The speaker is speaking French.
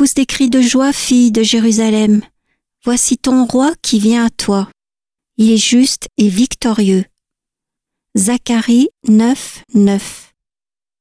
pousse des cris de joie, fille de Jérusalem. Voici ton roi qui vient à toi. Il est juste et victorieux. Zacharie 9, 9.